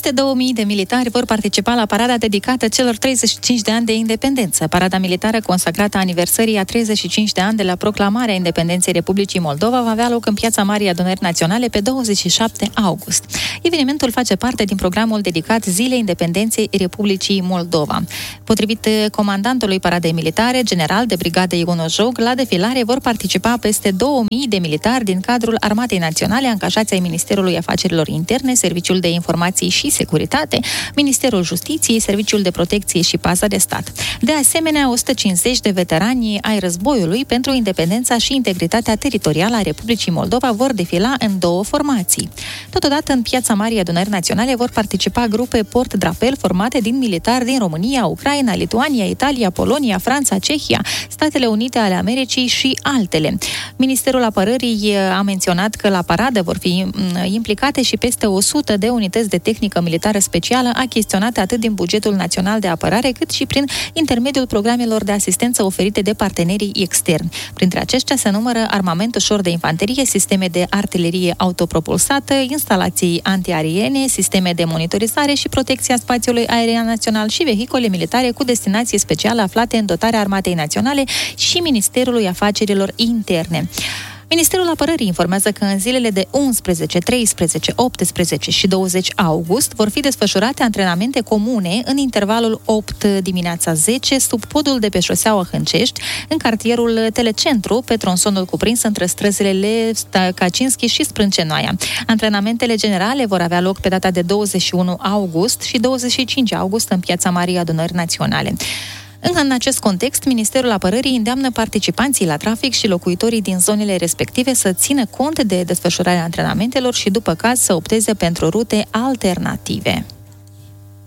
Peste 2000 de militari vor participa la parada dedicată celor 35 de ani de independență. Parada militară consacrată aniversării a 35 de ani de la proclamarea independenței Republicii Moldova va avea loc în Piața Marii Adunări Naționale pe 27 august. Evenimentul face parte din programul dedicat Zilei Independenței Republicii Moldova. Potrivit comandantului paradei militare, general de brigadă Ion Ojog, la defilare vor participa peste 2000 de militari din cadrul Armatei Naționale, angajați ai Ministerului Afacerilor Interne, Serviciul de Informații și Securitate, Ministerul Justiției, Serviciul de Protecție și Paza de Stat. De asemenea, 150 de veterani ai războiului pentru independența și integritatea teritorială a Republicii Moldova vor defila în două formații. Totodată, în Piața Marii Adunări Naționale vor participa grupe port-drapel formate din militari din România, Ucraina, Lituania, Italia, Polonia, Franța, Cehia, Statele Unite ale Americii și altele. Ministerul Apărării a menționat că la paradă vor fi implicate și peste 100 de unități de tehnică militară specială achiziționate atât din bugetul național de apărare, cât și prin intermediul programelor de asistență oferite de partenerii externi. Printre aceștia se numără armament ușor de infanterie, sisteme de artilerie autopropulsată, instalații antiaeriene, sisteme de monitorizare și protecția spațiului aerian național și vehicole militare cu destinație specială aflate în dotarea Armatei Naționale și Ministerului Afacerilor Interne. Ministerul Apărării informează că în zilele de 11, 13, 18 și 20 august vor fi desfășurate antrenamente comune în intervalul 8 dimineața 10 sub podul de pe șoseaua Hâncești, în cartierul Telecentru, pe tronsonul cuprins între străzile Kacinski și Sprâncenoaia. Antrenamentele generale vor avea loc pe data de 21 august și 25 august în Piața Marii Adunări Naționale. În acest context, Ministerul Apărării îndeamnă participanții la trafic și locuitorii din zonele respective să țină cont de desfășurarea antrenamentelor și, după caz, să opteze pentru rute alternative.